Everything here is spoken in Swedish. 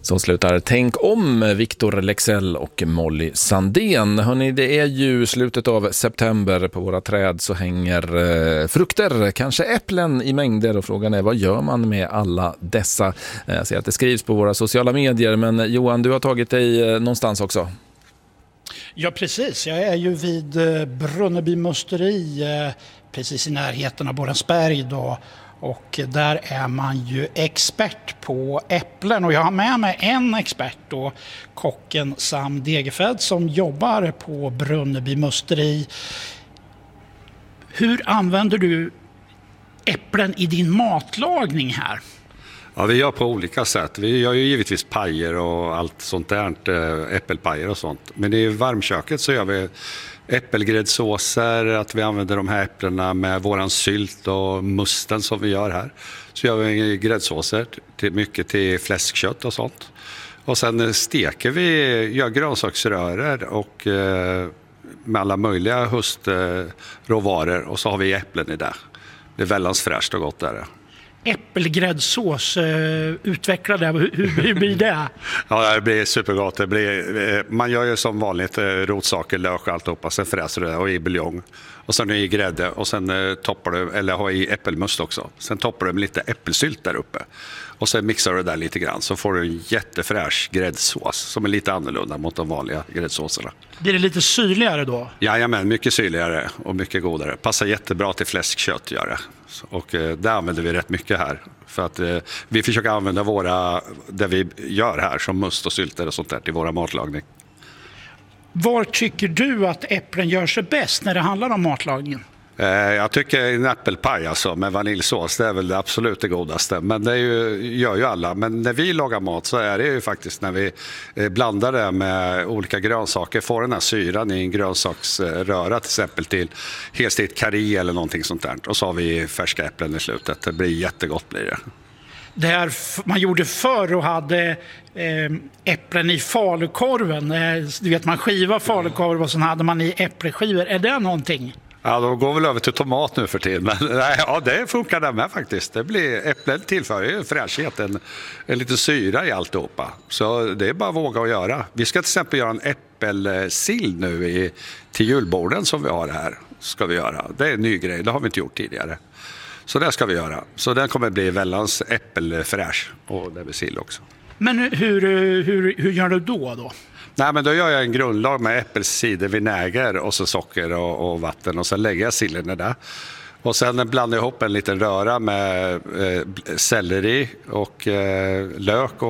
Så slutar Tänk om Victor Lexell och Molly Sandén. Hörrni, det är ju slutet av september. På våra träd så hänger frukter, kanske äpplen i mängder. Och frågan är, vad gör man med alla dessa? Jag ser att det skrivs på våra sociala medier. Men Johan, du har tagit dig någonstans också. Ja, precis. Jag är ju vid Brunneby musteri, precis i närheten av Borensberg då. Och där är man ju expert på äpplen, och jag har med mig en expert då, kocken Sam Degerfeld som jobbar på Brunneby musteri. Hur använder du äpplen i din matlagning här? Ja, vi gör på olika sätt. Vi gör ju givetvis pajer och allt sånt där, äppelpajer och sånt. Men i varmköket så gör vi äppelgräddsåser, att vi använder de här äpplena med våran sylt och musten som vi gör här. Så gör vi gräddsåser mycket till fläskkött och sånt. Och sen steker vi, gör grönsaksröror och med alla möjliga höstråvaror, och så har vi äpplen i det. Det är väldigt fräscht och gott där. Äppelgräddsås, utveckla det. Hur blir det? Ja, det blir supergott. Man gör ju som vanligt rotsaker, lök och alltihopa. Sen fräser du det och i buljong. Och sen i grädde och sen toppar du, eller har i äppelmust också. Sen toppar du med lite äppelsylt där uppe. Och sen mixar du det där lite grann, så får du en jättefräsch gräddsås som är lite annorlunda mot de vanliga gräddsåserna. Blir det lite syrligare då? Jajamän, mycket syrligare och mycket godare. Passar jättebra till fläskkött, gör det. Och det använder vi rätt mycket här. För att vi försöker använda det vi gör här som must och sylter och sånt där till våra matlagning. Var tycker du att äpplen gör sig bäst när det handlar om matlagningen? Jag tycker en äppelpaj alltså, med vaniljsås, det är väl det absolut det godaste. Men det gör ju alla. Men när vi lagar mat så är det ju faktiskt när vi blandar det med olika grönsaker, får den här syran i en grönsaksröra till exempel till helstekt karri eller någonting sånt där. Och så har vi färska äpplen i slutet. Det blir jättegott blir det. Det här man gjorde förr och hade äpplen i falukorven. Du vet, man skivar falukorv och så hade man i äppelskivor. Är det någonting? Ja, då går väl över till tomat nu för tiden. Men ja, det funkar där med faktiskt. Det blir, äpplen tillför ju fräschhet, en lite syra i alltihopa. Så det är bara att våga att göra. Vi ska till exempel göra en äppelsill nu till julborden som vi har här. Ska vi göra. Det är en ny grej, det har vi inte gjort tidigare. Så det ska vi göra. Så den kommer bli väldans äppelfräsch, och det blir sill också. Men hur gör du då? Nej, men då gör jag en grundlag med äppelcider, vinäger och så socker och vatten, och sen lägger jag sillen i det. Och sen blandar jag ihop en liten röra med selleri och lök